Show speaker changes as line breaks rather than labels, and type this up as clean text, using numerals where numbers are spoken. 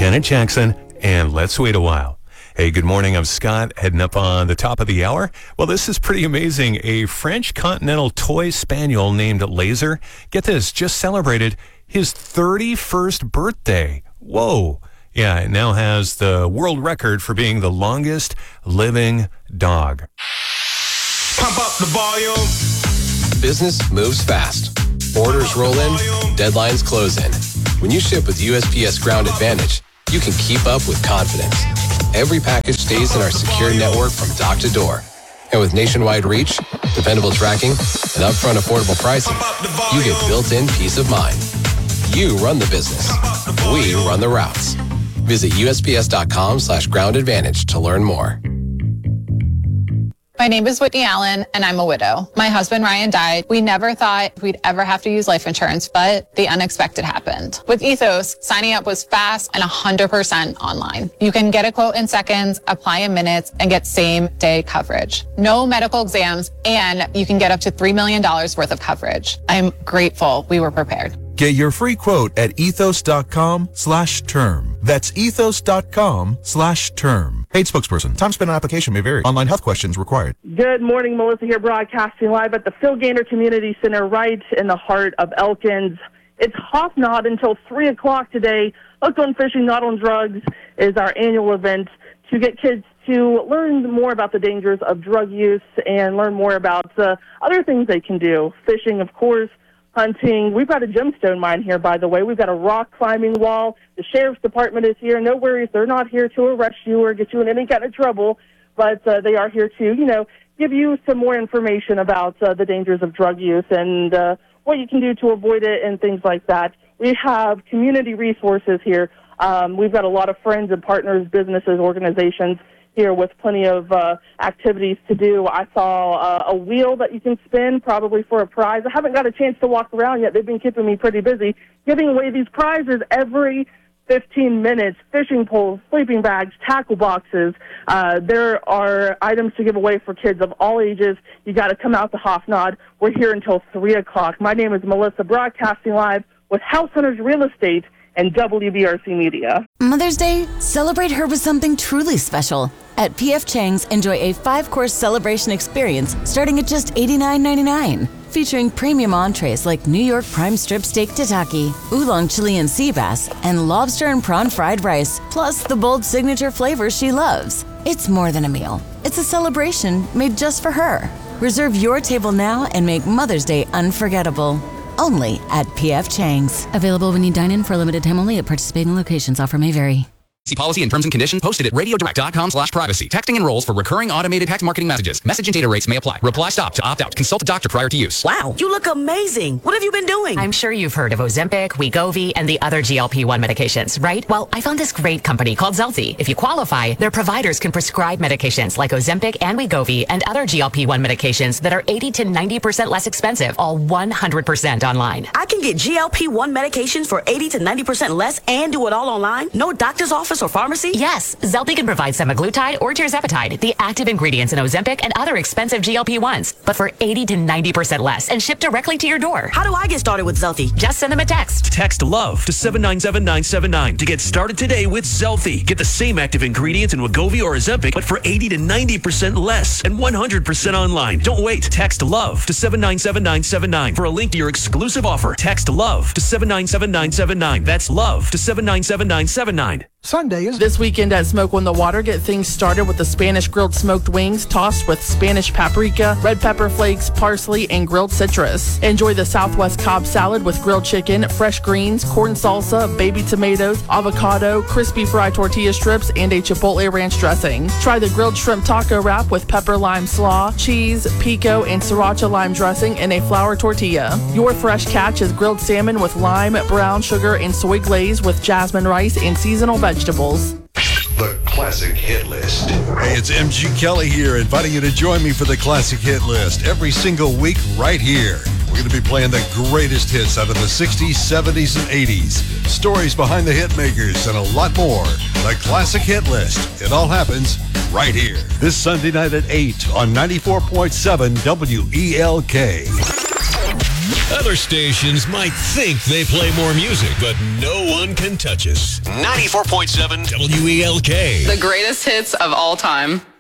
Janet Jackson, and Let's Wait a While. Hey, good morning. I'm Scott, heading up on the top of the hour. Well, this is pretty amazing. A French Continental toy spaniel named Laser, get this, just celebrated his 31st birthday. Whoa. Yeah, it now has the world record for being the longest living dog.
Pump up the volume.
Business moves fast. Orders roll in, deadlines close in. When you ship with USPS Ground Advantage, you can keep up with confidence. Every package stays in our secure network from dock to door. And with nationwide reach, dependable tracking, and upfront affordable pricing, you get built-in peace of mind. You run the business. We run the routes. Visit USPS.com/Ground Advantage to learn more.
My name is Whitney Allen, and I'm a widow. My husband, Ryan, died. We never thought we'd ever have to use life insurance, but the unexpected happened. With Ethos, signing up was fast and 100% online. You can get a quote in seconds, apply in minutes, and get same-day coverage. No medical exams, and you can get up to $3 million worth of coverage. I'm grateful we were prepared.
Get your free quote at ethos.com/term. That's ethos.com/term. Paid spokesperson. Time spent on application may vary. Online health questions required.
Good morning, Melissa here, broadcasting live at the Phil Gaynor Community Center right in the heart of Elkins. It's Hofnod until 3 o'clock today. Hooked on Fishing, Not on Drugs is our annual event to get kids to learn more about the dangers of drug use and learn more about other things they can do. Fishing, of course, hunting. We've got a gemstone mine here, by the way. We've got a rock climbing wall. The sheriff's department is here. No worries. They're not here to arrest you or get you in any kind of trouble, but they are here to, give you some more information about the dangers of drug use and what you can do to avoid it and things like that. We have community resources here. We've got a lot of friends and partners, businesses, organizations here with plenty of activities to do. I saw a wheel that you can spin, probably for a prize. I haven't got a chance to walk around yet. They've been keeping me pretty busy giving away these prizes every 15 minutes, fishing poles, sleeping bags, tackle boxes. There are items to give away for kids of all ages. You got to come out to Hofnod. We're here until 3 o'clock. My name is Melissa, broadcasting live with House Hunters Real Estate and WBRC Media.
Mother's Day, celebrate her with something truly special. At P.F. Chang's, enjoy a 5-course celebration experience starting at just $89.99. Featuring premium entrees like New York prime strip steak tataki, oolong Chilean sea bass, and lobster and prawn fried rice, plus the bold signature flavors she loves. It's more than a meal. It's a celebration made just for her. Reserve your table now and make Mother's Day unforgettable. Only at P.F. Chang's. Available when you dine in for a limited time only at participating locations. Offer may vary.
See policy and terms and conditions posted at radiodirect.com/privacy. Texting enrolls for recurring automated text marketing messages. Message and data rates may apply. Reply stop to opt out. Consult a doctor prior to use.
Wow, you look amazing. What have you been doing?
I'm sure you've heard of Ozempic, Wegovy, and the other GLP-1 medications, right? Well, I found this great company called Zelty. If you qualify, their providers can prescribe medications like Ozempic and Wegovy and other GLP-1 medications that are 80 to 90% less expensive, all 100% online.
I can get GLP-1 medications for 80 to 90% less and do it all online? No doctor's office or pharmacy?
Yes, Zelty can provide semaglutide or tirzepatide, the active ingredients in Ozempic and other expensive GLP-1s, but for 80 to 90% less and shipped directly to your door.
How do I get started with Zelty?
Just send them a text.
Text LOVE to 797-979 to get started today with Zelty. Get the same active ingredients in Wegovy or Ozempic, but for 80 to 90% less and 100% online. Don't wait. Text LOVE to 797-979 for a link to your exclusive offer. Text LOVE to 797-979. That's LOVE to 797-979.
Sunday is this weekend at Smoke on the Water. Get things started with the Spanish grilled smoked wings tossed with Spanish paprika, red pepper flakes, parsley, and grilled citrus. Enjoy the Southwest Cobb salad with grilled chicken, fresh greens, corn salsa, baby tomatoes, avocado, crispy fried tortilla strips, and a Chipotle ranch dressing. Try the grilled shrimp taco wrap with pepper lime slaw, cheese, pico, and sriracha lime dressing in a flour tortilla. Your fresh catch is grilled salmon with lime, brown sugar, and soy glaze with jasmine rice and seasonal vegetables.
The Classic Hit List.
Hey, it's MG Kelly here, inviting you to join me for the Classic Hit List every single week right here. We're going to be playing the greatest hits out of the 60s, 70s, and 80s, stories behind the hit makers, and a lot more. The Classic Hit List. It all happens right here. This Sunday night at 8 on 94.7 WELK.
Other stations might think they play more music, but no one can touch us. 94.7 WELK.
The greatest hits of all time.